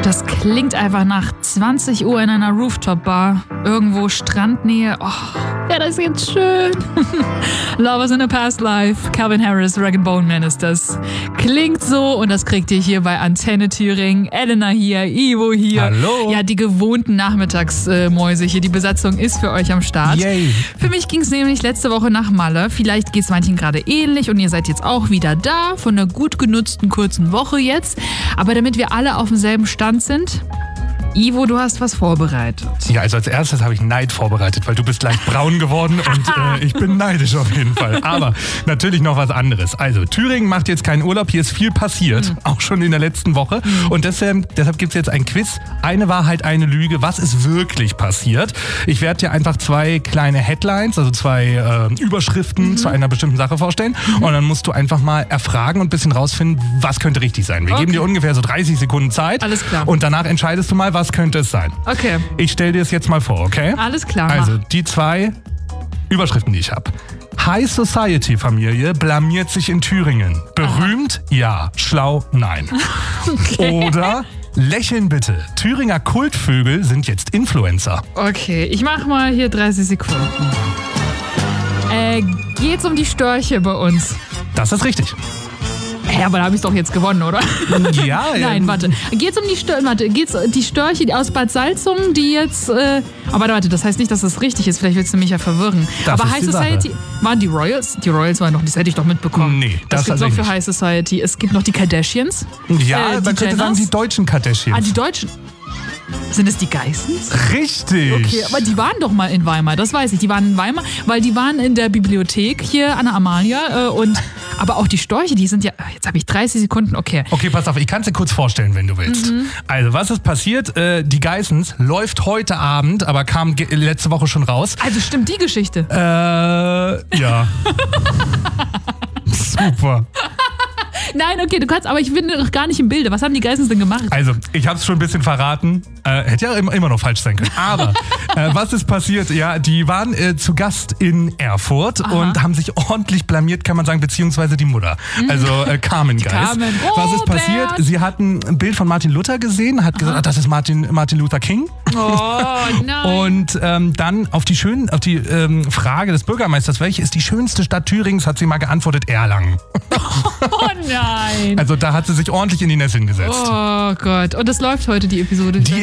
Das klingt einfach nach 20 Uhr in einer Rooftop-Bar. Irgendwo Strandnähe. Oh, ja, das ist jetzt schön. Lovers in a Past Life. Calvin Harris, Rag & Bone Man ist das. Klingt so und das kriegt ihr hier bei Antenne Thüringen. Elena hier, Ivo hier. Hallo. Ja, die gewohnten Nachmittagsmäuse hier. Die Besatzung ist für euch am Start. Yay. Für mich ging es nämlich letzte Woche nach Malle. Vielleicht geht es manchen gerade ähnlich und ihr seid jetzt auch wieder da. Von einer gut genutzten kurzen Woche jetzt. Aber damit wir alle auf demselben Stand sind, Ivo, du hast was vorbereitet. Ja, also als erstes habe ich Neid vorbereitet, weil du bist leicht braun geworden und ich bin neidisch auf jeden Fall. Aber natürlich noch was anderes. Also Thüringen macht jetzt keinen Urlaub, hier ist viel passiert, auch schon in der letzten Woche. Und deshalb gibt es jetzt ein Quiz, eine Wahrheit, eine Lüge. Was ist wirklich passiert? Ich werde dir einfach zwei kleine Headlines, also zwei Überschriften zu einer bestimmten Sache vorstellen. Und dann musst du einfach mal erfragen und ein bisschen rausfinden, was könnte richtig sein. Wir geben dir ungefähr so 30 Sekunden Zeit. Alles klar. Und danach entscheidest du mal, was könnte es sein. Okay. Ich stelle dir es jetzt mal vor, okay? Alles klar. Also, die zwei Überschriften, die ich habe. High Society Familie blamiert sich in Thüringen. Berühmt? Ja. Schlau? Nein. Okay. Oder lächeln bitte. Thüringer Kultvögel sind jetzt Influencer. Okay, ich mache mal hier 30 Sekunden. Geht's um die Störche bei uns? Das ist richtig. Ja, aber da habe ich doch jetzt gewonnen, oder? Ja. Nein, warte. Geht's um die Störche aus Bad Salzungen, die jetzt... Aber warte, das heißt nicht, dass das richtig ist. Vielleicht willst du mich ja verwirren. Das aber ist High die Society... Sache. Waren die Royals? Die Royals waren noch... Das hätte ich doch mitbekommen. Nee, das gibt's also noch für nicht. High Society. Es gibt noch die Kardashians. Ja, man könnte sagen, die deutschen Kardashians. Ah, die Deutschen... Sind es die Geissens? Richtig. Okay, aber die waren doch mal in Weimar, das weiß ich. Die waren in Weimar, weil die waren in der Bibliothek hier an der Amalia. Aber auch die Störche, die sind ja... Jetzt habe ich 30 Sekunden, okay. Okay, pass auf, ich kann es dir kurz vorstellen, wenn du willst. Also, was ist passiert? Die Geissens läuft heute Abend, aber kam letzte Woche schon raus. Also stimmt die Geschichte? Ja. Super. Nein, okay, du kannst, aber ich bin noch gar nicht im Bilde. Was haben die Geissens denn gemacht? Also, ich habe es schon ein bisschen verraten. Hätte ja immer noch falsch sein können. Aber was ist passiert? Ja, die waren zu Gast in Erfurt und haben sich ordentlich blamiert, kann man sagen, beziehungsweise die Mutter. Also Carmen Geiss. Carmen. Was ist passiert? Sie hatten ein Bild von Martin Luther gesehen, hat gesagt, das ist Martin Luther King. Oh nein. Und dann auf die Frage des Bürgermeisters, welche ist die schönste Stadt Thürings, hat sie mal geantwortet, Erlangen. Oh nein. Also da hat sie sich ordentlich in die Nesseln gesetzt. Oh Gott. Und das läuft heute, die Episode.